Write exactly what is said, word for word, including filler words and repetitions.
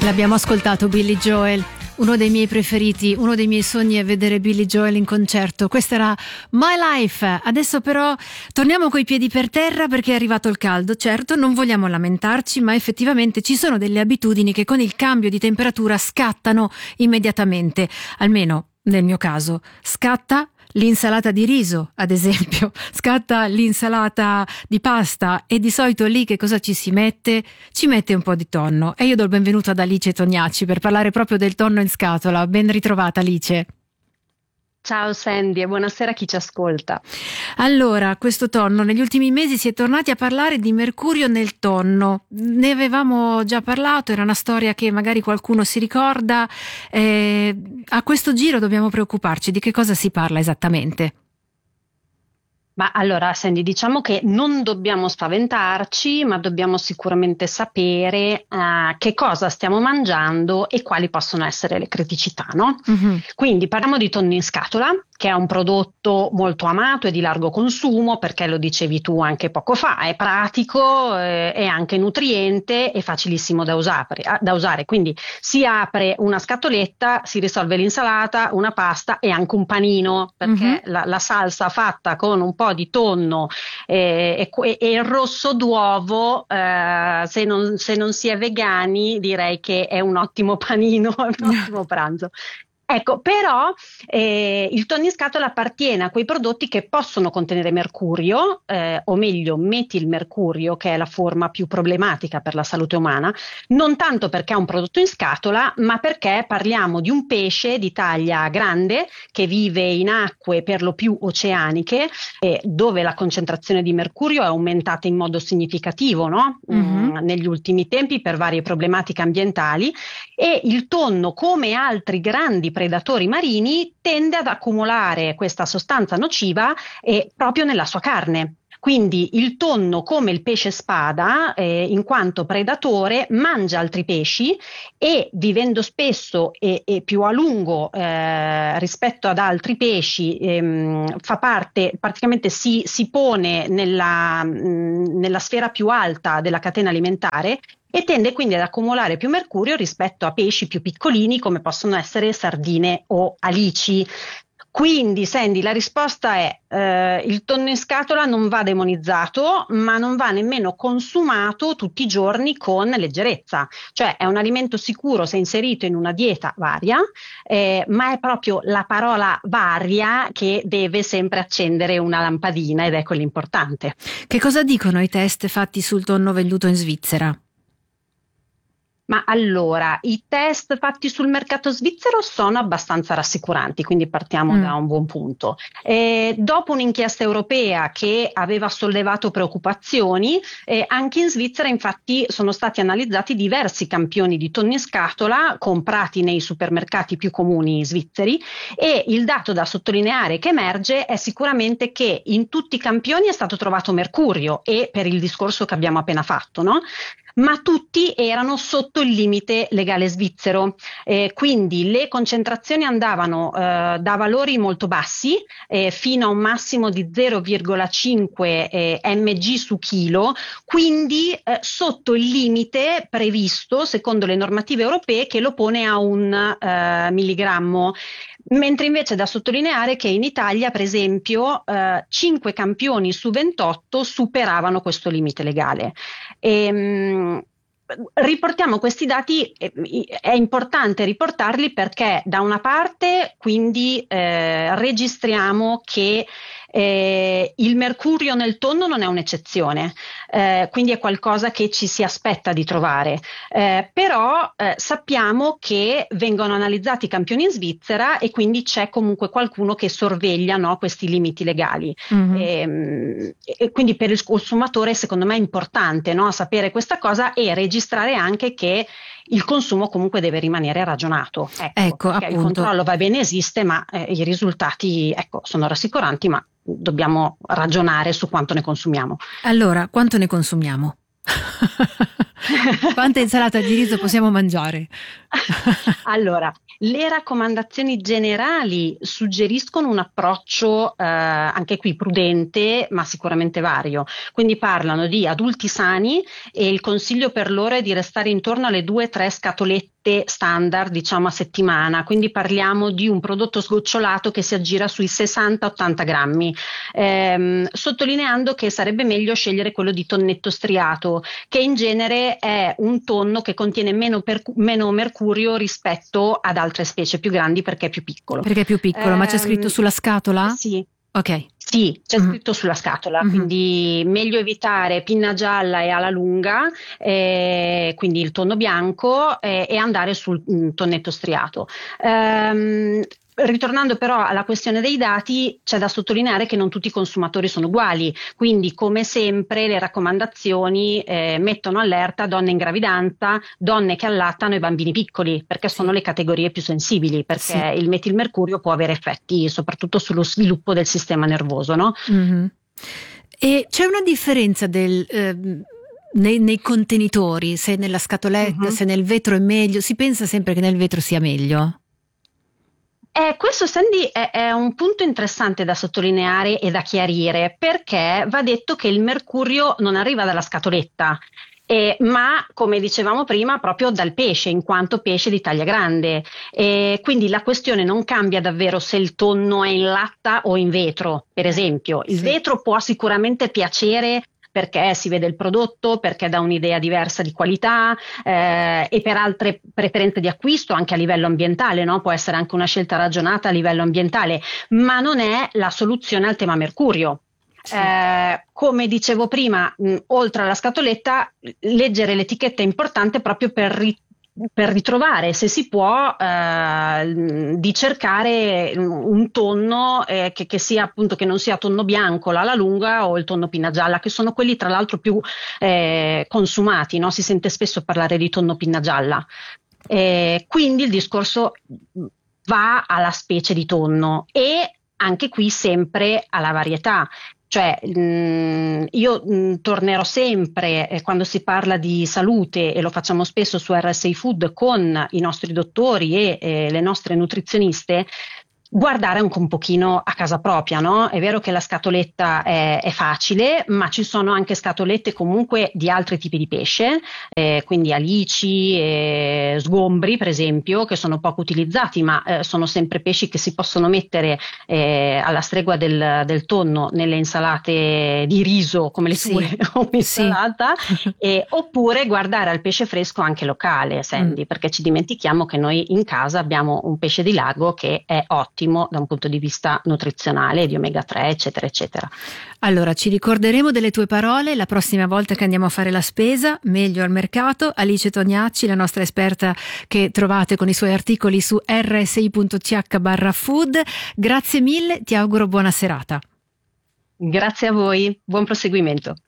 L'abbiamo ascoltato, Billy Joel, uno dei miei preferiti, uno dei miei sogni è vedere Billy Joel in concerto. Questa era My Life. Adesso però torniamo coi piedi per terra perché è arrivato il caldo. Certo, non vogliamo lamentarci, ma effettivamente ci sono delle abitudini che con il cambio di temperatura scattano immediatamente. Almeno nel mio caso scatta l'insalata di riso, ad esempio, scatta l'insalata di pasta e di solito lì che cosa ci si mette? Ci mette un po' di tonno. E io do il benvenuto ad Alice Tognacci per parlare proprio del tonno in scatola. Ben ritrovata, Alice. Ciao Sandy e buonasera a chi ci ascolta. Allora, questo tonno, negli ultimi mesi si è tornati a parlare di mercurio nel tonno. Ne avevamo già parlato, era una storia che magari qualcuno si ricorda. Eh, a questo giro dobbiamo preoccuparci. Di che cosa si parla esattamente? Ma allora, Sandy, diciamo che non dobbiamo spaventarci, ma dobbiamo sicuramente sapere uh, che cosa stiamo mangiando e quali possono essere le criticità, no? Mm-hmm. Quindi parliamo di tonno in scatola, che è un prodotto molto amato e di largo consumo, perché lo dicevi tu anche poco fa, è pratico, eh, è anche nutriente e facilissimo da usare, da usare. Quindi si apre una scatoletta, si risolve l'insalata, una pasta e anche un panino, perché mm-hmm. la, la salsa fatta con un po' di tonno eh, e, e il rosso d'uovo, eh, se, non, se non si è vegani, direi che è un ottimo panino, un ottimo pranzo. Ecco, però eh, il tonno in scatola appartiene a quei prodotti che possono contenere mercurio, eh, o meglio metilmercurio, che è la forma più problematica per la salute umana, non tanto perché è un prodotto in scatola, ma perché parliamo di un pesce di taglia grande che vive in acque per lo più oceaniche, eh, dove la concentrazione di mercurio è aumentata in modo significativo, no? Mm-hmm. Mm, negli ultimi tempi per varie problematiche ambientali, e il tonno, come altri grandi predatori marini, tende ad accumulare questa sostanza nociva eh, proprio nella sua carne. Quindi il tonno, come il pesce spada, eh, in quanto predatore, mangia altri pesci e, vivendo spesso e, e più a lungo eh, rispetto ad altri pesci, ehm, fa parte, praticamente si, si pone nella, mh, nella sfera più alta della catena alimentare e tende quindi ad accumulare più mercurio rispetto a pesci più piccolini come possono essere sardine o alici. Quindi, Sandy, la risposta è eh, il tonno in scatola non va demonizzato, ma non va nemmeno consumato tutti i giorni con leggerezza. Cioè è un alimento sicuro se inserito in una dieta varia, eh, ma è proprio la parola varia che deve sempre accendere una lampadina ed è quello importante. Che cosa dicono i test fatti sul tonno venduto in Svizzera? Ma allora, i test fatti sul mercato svizzero sono abbastanza rassicuranti, quindi partiamo mm. da un buon punto. Eh, dopo un'inchiesta europea che aveva sollevato preoccupazioni, eh, anche in Svizzera infatti sono stati analizzati diversi campioni di tonno in scatola comprati nei supermercati più comuni svizzeri, e il dato da sottolineare che emerge è sicuramente che in tutti i campioni è stato trovato mercurio, e per il discorso che abbiamo appena fatto, no? Ma tutti erano sotto il limite legale svizzero, eh, quindi le concentrazioni andavano eh, da valori molto bassi eh, fino a un massimo di zero virgola cinque eh, mg su chilo, quindi eh, sotto il limite previsto secondo le normative europee che lo pone a un eh, milligrammo. Mentre invece è da sottolineare che in Italia, per esempio, eh, cinque campioni su ventotto superavano questo limite legale. E, riportiamo questi dati, è importante riportarli perché da una parte quindi eh, registriamo che Eh, il mercurio nel tonno non è un'eccezione, eh, quindi è qualcosa che ci si aspetta di trovare, eh, però eh, sappiamo che vengono analizzati i campioni in Svizzera e quindi c'è comunque qualcuno che sorveglia, no, questi limiti legali. Mm-hmm. E, e quindi per il consumatore secondo me è importante, no, sapere questa cosa e registrare anche che il consumo comunque deve rimanere ragionato. Ecco, ecco appunto. Il controllo va bene, esiste, ma eh, i risultati ecco, sono rassicuranti, ma dobbiamo ragionare su quanto ne consumiamo. Allora, quanto ne consumiamo? Quanta insalata di riso possiamo mangiare? Allora, le raccomandazioni generali suggeriscono un approccio eh, anche qui prudente, ma sicuramente vario. Quindi parlano di adulti sani e il consiglio per loro è di restare intorno alle due o tre scatolette ricette standard, diciamo a settimana, quindi parliamo di un prodotto sgocciolato che si aggira sui sessanta ottanta grammi, ehm, sottolineando che sarebbe meglio scegliere quello di tonnetto striato, che in genere è un tonno che contiene meno, per, meno mercurio rispetto ad altre specie più grandi perché è più piccolo. Perché è più piccolo, ehm, ma c'è scritto sulla scatola? Sì. Ok. Sì, c'è Mm-hmm. scritto sulla scatola, Mm-hmm. quindi meglio evitare pinna gialla e alla lunga, eh, quindi il tonno bianco, eh, e andare sul mm, tonnetto striato. Ehm, Ritornando però alla questione dei dati, c'è da sottolineare che non tutti i consumatori sono uguali, quindi come sempre le raccomandazioni eh, mettono allerta donne in gravidanza, donne che allattano e bambini piccoli, perché sono le categorie più sensibili, perché sì. il metilmercurio può avere effetti soprattutto sullo sviluppo del sistema nervoso, no? Mm-hmm. E c'è una differenza del... Eh... Nei, nei contenitori, se nella scatoletta, uh-huh. se nel vetro è meglio, si pensa sempre che nel vetro sia meglio? Eh, questo, Sandy, è, è un punto interessante da sottolineare e da chiarire, perché va detto che il mercurio non arriva dalla scatoletta, eh, ma come dicevamo prima proprio dal pesce, in quanto pesce di taglia grande, eh, quindi la questione non cambia davvero se il tonno è in latta o in vetro, per esempio. Il sì. vetro può sicuramente piacere perché si vede il prodotto, perché dà un'idea diversa di qualità, eh, e per altre preferenze di acquisto anche a livello ambientale, no? Può essere anche una scelta ragionata a livello ambientale, ma non è la soluzione al tema mercurio. Sì. Eh, come dicevo prima, mh, oltre alla scatoletta, leggere l'etichetta è importante proprio per rit- per ritrovare, se si può, eh, di cercare un tonno eh, che, che sia appunto che non sia tonno bianco alla lunga o il tonno pinna gialla, che sono quelli tra l'altro più eh, consumati, no? Si sente spesso parlare di tonno pinna gialla. Eh, quindi il discorso va alla specie di tonno e anche qui sempre alla varietà. Cioè, mh, io mh, tornerò sempre eh, quando si parla di salute, e lo facciamo spesso su R S I Food con i nostri dottori e eh, le nostre nutrizioniste, guardare anche un pochino a casa propria, no? È vero che la scatoletta è, è facile, ma ci sono anche scatolette comunque di altri tipi di pesce, eh, quindi alici, eh, sgombri per esempio, che sono poco utilizzati, ma eh, sono sempre pesci che si possono mettere eh, alla stregua del, del tonno nelle insalate di riso come le tue sì. o insalata, sì. e, oppure guardare al pesce fresco anche locale, Sandy, mm. perché ci dimentichiamo che noi in casa abbiamo un pesce di lago che è ottimo da un punto di vista nutrizionale, di omega tre, eccetera, eccetera. Allora, ci ricorderemo delle tue parole la prossima volta che andiamo a fare la spesa, meglio al mercato. Alice Tognacci, la nostra esperta che trovate con i suoi articoli su r s i punto c h barra food. Grazie mille, ti auguro buona serata. Grazie a voi, buon proseguimento.